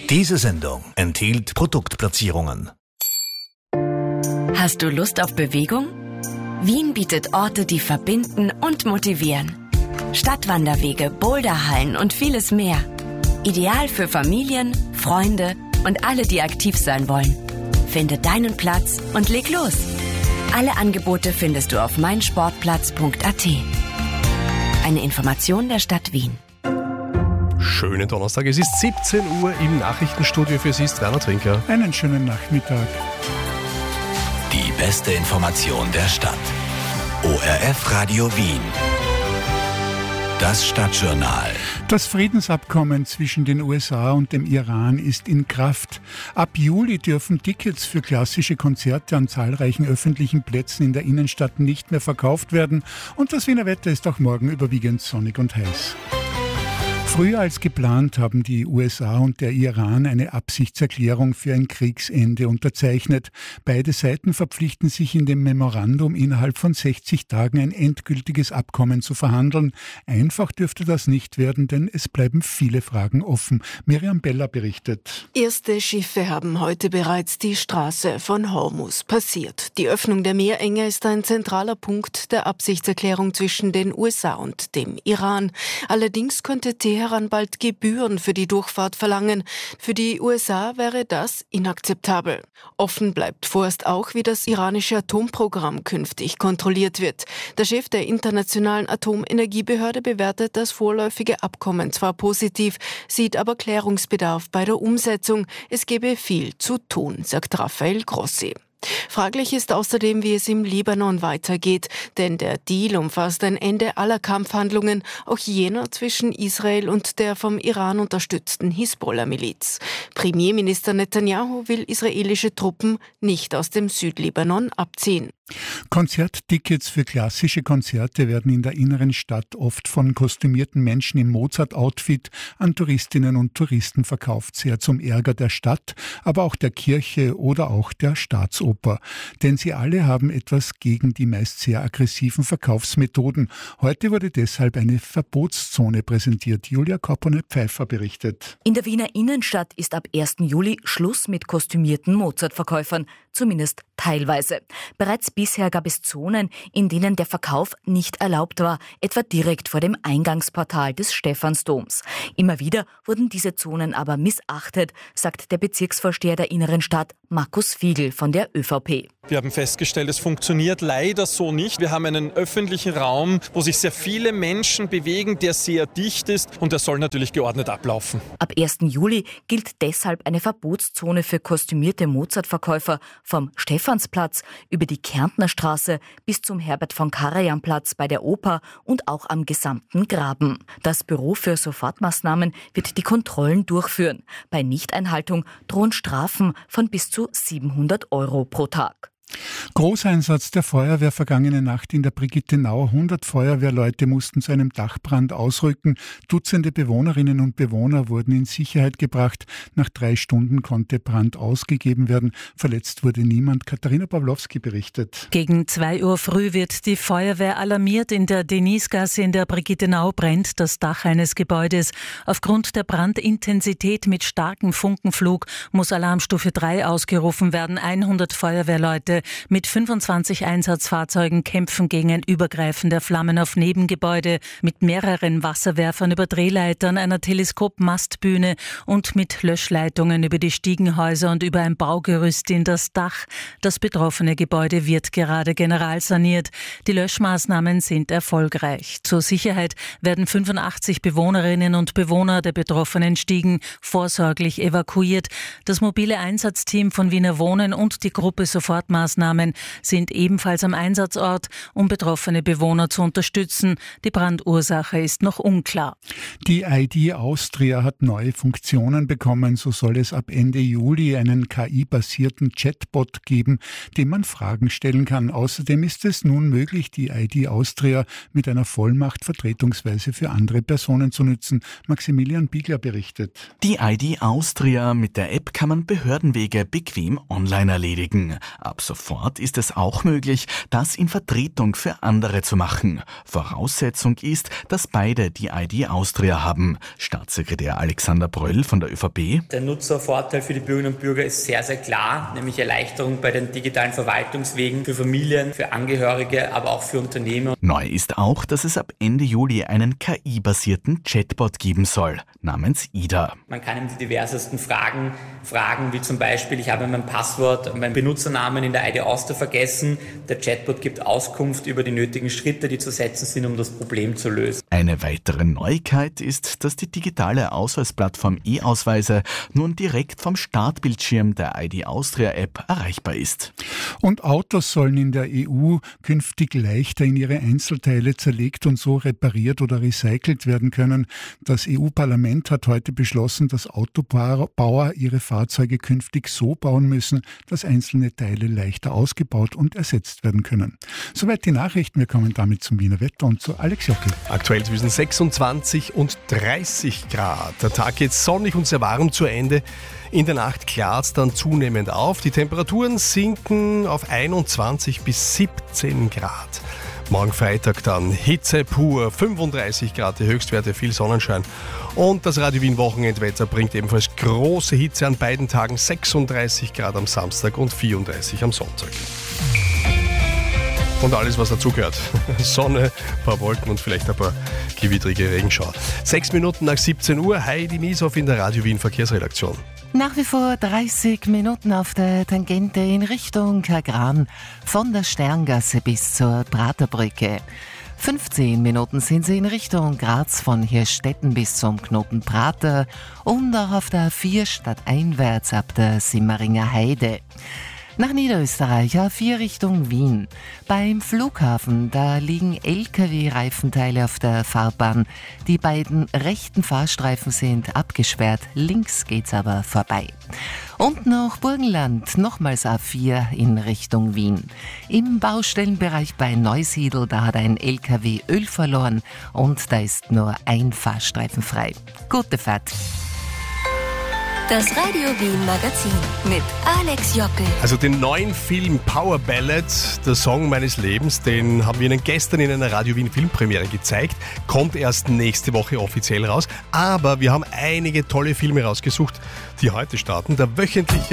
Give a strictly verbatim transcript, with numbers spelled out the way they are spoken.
Diese Sendung enthielt Produktplatzierungen. Hast du Lust auf Bewegung? Wien bietet Orte, die verbinden und motivieren. Stadtwanderwege, Boulderhallen und vieles mehr. Ideal für Familien, Freunde und alle, die aktiv sein wollen. Finde deinen Platz und leg los. Alle Angebote findest du auf meinsportplatz punkt a t. Eine Information der Stadt Wien. Schönen Donnerstag, es ist siebzehn Uhr im Nachrichtenstudio. Für Sie ist Werner Trinker. Einen schönen Nachmittag. Die beste Information der Stadt. O R F Radio Wien. Das Stadtjournal. Das Friedensabkommen zwischen den U S A und dem Iran ist in Kraft. Ab Juli dürfen Tickets für klassische Konzerte an zahlreichen öffentlichen Plätzen in der Innenstadt nicht mehr verkauft werden. Und das Wiener Wetter ist auch morgen überwiegend sonnig und heiß. Früher als geplant haben die U S A und der Iran eine Absichtserklärung für ein Kriegsende unterzeichnet. Beide Seiten verpflichten sich in dem Memorandum, innerhalb von sechzig Tagen ein endgültiges Abkommen zu verhandeln. Einfach dürfte das nicht werden, denn es bleiben viele Fragen offen. Miriam Beller berichtet. Erste Schiffe haben heute bereits die Straße von Hormuz passiert. Die Öffnung der Meerenge ist ein zentraler Punkt der Absichtserklärung zwischen den U S A und dem Iran. Allerdings könnte Teheran bald Gebühren für die Durchfahrt verlangen. Für die U S A wäre das inakzeptabel. Offen bleibt vorerst auch, wie das iranische Atomprogramm künftig kontrolliert wird. Der Chef der Internationalen Atomenergiebehörde bewertet das vorläufige Abkommen zwar positiv, sieht aber Klärungsbedarf bei der Umsetzung. Es gebe viel zu tun, sagt Rafael Grossi. Fraglich ist außerdem, wie es im Libanon weitergeht, denn der Deal umfasst ein Ende aller Kampfhandlungen, auch jener zwischen Israel und der vom Iran unterstützten Hisbollah-Miliz. Premierminister Netanyahu will israelische Truppen nicht aus dem Südlibanon abziehen. Konzerttickets für klassische Konzerte werden in der inneren Stadt oft von kostümierten Menschen im Mozart-Outfit an Touristinnen und Touristen verkauft, sehr zum Ärger der Stadt, aber auch der Kirche oder auch der Staatsoper. Denn sie alle haben etwas gegen die meist sehr aggressiven Verkaufsmethoden. Heute wurde deshalb eine Verbotszone präsentiert. Julia Koppone-Pfeiffer berichtet. In der Wiener Innenstadt ist ab ersten Juli Schluss mit kostümierten Mozart-Verkäufern, zumindest teilweise. Bereits bisher gab es Zonen, in denen der Verkauf nicht erlaubt war, etwa direkt vor dem Eingangsportal des Stephansdoms. Immer wieder wurden diese Zonen aber missachtet, sagt der Bezirksvorsteher der Inneren Stadt, Markus Fiegel von der ÖVP. Wir haben festgestellt, es funktioniert leider so nicht. Wir haben einen öffentlichen Raum, wo sich sehr viele Menschen bewegen, der sehr dicht ist und der soll natürlich geordnet ablaufen. Ab ersten Juli gilt deshalb eine Verbotszone für kostümierte Mozartverkäufer vom Stephansplatz über die Kärntner Straße bis zum Herbert von Karajan Platz bei der Oper und auch am gesamten Graben. Das Büro für Sofortmaßnahmen wird die Kontrollen durchführen. Bei Nichteinhaltung drohen Strafen von bis zu siebenhundert Euro pro Tag. Großeinsatz der Feuerwehr vergangene Nacht in der Brigittenau. hundert Feuerwehrleute mussten zu einem Dachbrand ausrücken. Dutzende Bewohnerinnen und Bewohner wurden in Sicherheit gebracht. Nach drei Stunden konnte Brand ausgegeben werden. Verletzt wurde niemand. Katharina Pawlowski berichtet. Gegen zwei Uhr früh wird die Feuerwehr alarmiert. In der Denisgasse in der Brigittenau brennt das Dach eines Gebäudes. Aufgrund der Brandintensität mit starkem Funkenflug muss Alarmstufe drei ausgerufen werden. hundert Feuerwehrleute mit fünfundzwanzig Einsatzfahrzeugen kämpfen gegen ein Übergreifen der Flammen auf Nebengebäude mit mehreren Wasserwerfern über Drehleitern, einer Teleskopmastbühne und mit Löschleitungen über die Stiegenhäuser und über ein Baugerüst in das Dach. Das betroffene Gebäude wird gerade generalsaniert. Die Löschmaßnahmen sind erfolgreich. Zur Sicherheit werden fünfundachtzig Bewohnerinnen und Bewohner der betroffenen Stiegen vorsorglich evakuiert. Das mobile Einsatzteam von Wiener Wohnen und die Gruppe Sofortmaßnahmen sind ebenfalls am Einsatzort, um betroffene Bewohner zu unterstützen. Die Brandursache ist noch unklar. Die I D Austria hat neue Funktionen bekommen. So soll es ab Ende Juli einen K I-basierten Chatbot geben, dem man Fragen stellen kann. Außerdem ist es nun möglich, die I D Austria mit einer Vollmacht vertretungsweise für andere Personen zu nutzen. Maximilian Biegler berichtet. Die I D Austria mit der App kann man Behördenwege bequem online erledigen. Ab sofort sofort ist es auch möglich, das in Vertretung für andere zu machen. Voraussetzung ist, dass beide die I D Austria haben. Staatssekretär Alexander Bröll von der ÖVP. Der Nutzervorteil für die Bürgerinnen und Bürger ist sehr, sehr klar, nämlich Erleichterung bei den digitalen Verwaltungswegen für Familien, für Angehörige, aber auch für Unternehmen. Neu ist auch, dass es ab Ende Juli einen K I-basierten Chatbot geben soll, namens Ida. Man kann ihm die diversesten Fragen fragen, wie zum Beispiel, ich habe mein Passwort, meinen Benutzernamen in der I D Austria vergessen. Der Chatbot gibt Auskunft über die nötigen Schritte, die zu setzen sind, um das Problem zu lösen. Eine weitere Neuigkeit ist, dass die digitale Ausweisplattform E-Ausweise nun direkt vom Startbildschirm der I D Austria App erreichbar ist. Und Autos sollen in der E U künftig leichter in ihre Einzelteile zerlegt und so repariert oder recycelt werden können. Das E U-Parlament hat heute beschlossen, dass Autobauer ihre Fahrzeuge künftig so bauen müssen, dass einzelne Teile leichter ausgebaut und ersetzt werden können. Soweit die Nachrichten. Wir kommen damit zum Wiener Wetter und zu Alex Jockel. Aktuell zwischen sechsundzwanzig und dreißig Grad. Der Tag geht sonnig und sehr warm zu Ende. In der Nacht klart es dann zunehmend auf. Die Temperaturen sinken auf einundzwanzig bis siebzehn Grad. Morgen Freitag dann Hitze pur, fünfunddreißig Grad, die Höchstwerte, viel Sonnenschein. Und das Radio Wien Wochenendwetter bringt ebenfalls große Hitze an beiden Tagen, sechsunddreißig Grad am Samstag und vierunddreißig am Sonntag. Und alles, was dazugehört. Sonne, ein paar Wolken und vielleicht ein paar gewittrige Regenschauer. Sechs Minuten nach siebzehn Uhr, Heidi Mieshoff in der Radio Wien Verkehrsredaktion. Nach wie vor dreißig Minuten auf der Tangente in Richtung Kagran, von der Sterngasse bis zur Praterbrücke. fünfzehn Minuten sind sie in Richtung Graz, von Hirstetten bis zum Knoten Prater und auch auf der A vier stadteinwärts ab der Simmeringer Heide. Nach Niederösterreich A vier Richtung Wien. Beim Flughafen, da liegen L K W-Reifenteile auf der Fahrbahn. Die beiden rechten Fahrstreifen sind abgesperrt, links geht's aber vorbei. Und noch Burgenland, nochmals A vier in Richtung Wien. Im Baustellenbereich bei Neusiedl, da hat ein L K W Öl verloren und da ist nur ein Fahrstreifen frei. Gute Fahrt! Das Radio Wien Magazin mit Alex Jockel. Also den neuen Film Power Ballad, der Song meines Lebens, den haben wir Ihnen gestern in einer Radio Wien Filmpremiere gezeigt. Kommt erst nächste Woche offiziell raus. Aber wir haben einige tolle Filme rausgesucht, die heute starten. Der wöchentliche